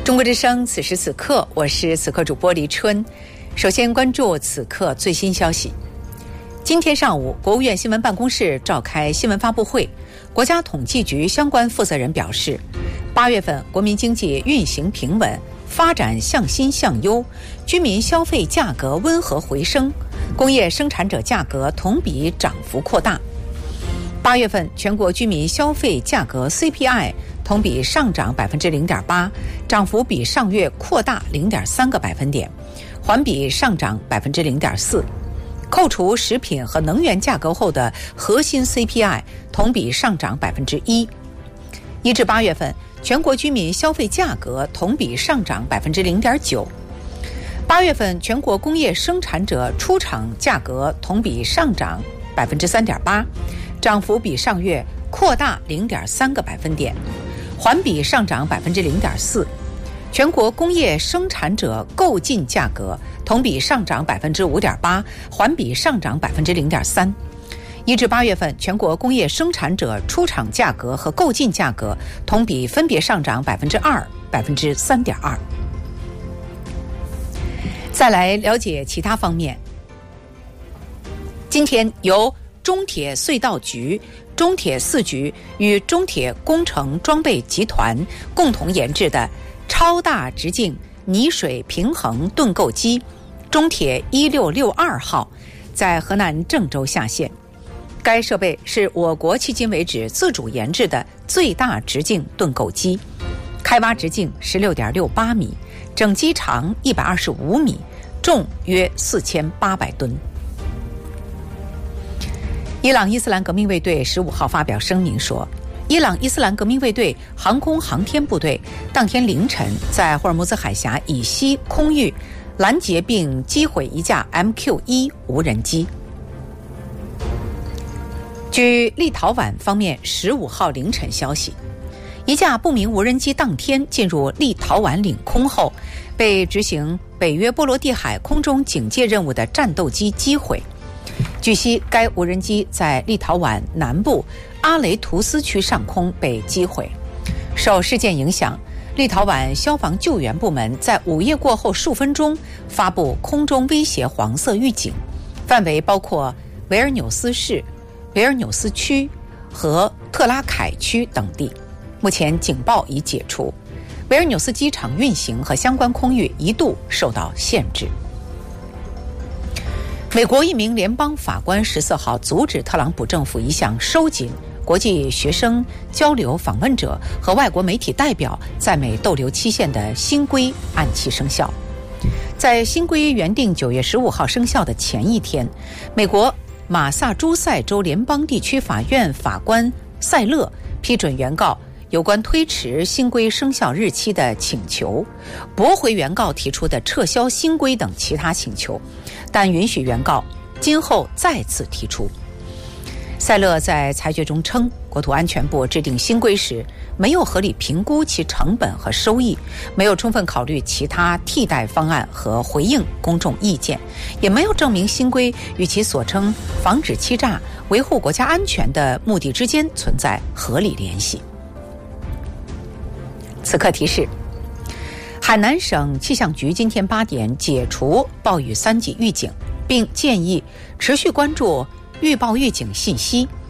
中国之声，此时此刻，我是此刻主播黎春。首先关注此刻最新消息。今天上午，国务院新闻办公室召开新闻发布会，国家统计局相关负责人表示，8月份国民经济运行平稳，发展向新向优，居民消费价格温和回升，工业生产者价格同比涨幅扩大。8月份全国居民消费价格 CPI 同比上涨 0.8%， 涨幅比上月扩大 0.3个百分点，环比上涨 0.4%。扣除食品和能源价格后的核心 CPI 同比上涨 1%。1至8月份，全国居民消费价格同比上涨 0.9%。8月份全国工业生产者出厂价格同比上涨 3.8%， 涨幅比上月扩大 0.3个百分点，环比上涨 0.4%。全国工业生产者购进价格同比上涨 5.8%， 环比上涨 0.3%。1至8月份，全国工业生产者出厂价格和购进价格同比分别上涨 2%、3.2%。再来了解其他方面。今天由中铁隧道局、中铁四局与中铁工程装备集团共同研制的超大直径泥水平衡盾构机中铁1662号在河南郑州下线。该设备是我国迄今为止自主研制的最大直径盾构机，开挖直径 16.68 米，整机长125米，重约4800吨。伊朗伊斯兰革命卫队15号发表声明说，伊朗伊斯兰革命卫队航空航天部队当天凌晨在霍尔木兹海峡以西空域拦截并击毁一架 MQ-1 无人机。据立陶宛方面15号凌晨消息，一架不明无人机当天进入立陶宛领空后，被执行北约波罗的海空中警戒任务的战斗机击毁。据悉，该无人机在立陶宛南部阿雷图斯区上空被击毁。受事件影响，立陶宛消防救援部门在午夜过后数分钟发布空中威胁黄色预警，范围包括维尔纽斯市、维尔纽斯区和特拉凯区等地。目前警报已解除，维尔纽斯机场运行和相关空域一度受到限制。美国一名联邦法官14号阻止特朗普政府一项收紧国际学生交流访问者和外国媒体代表在美逗留期限的新规按期生效。在新规原定9月15号生效的前一天，美国马萨诸塞州联邦地区法院法官塞勒批准原告有关推迟新规生效日期的请求，驳回原告提出的撤销新规等其他请求，但允许原告今后再次提出。塞勒在裁决中称，国土安全部制定新规时没有合理评估其成本和收益，没有充分考虑其他替代方案和回应公众意见，也没有证明新规与其所称防止欺诈、维护国家安全的目的之间存在合理联系。此刻提示，海南省气象局今天8点解除暴雨3级预警，并建议持续关注预报预警信息，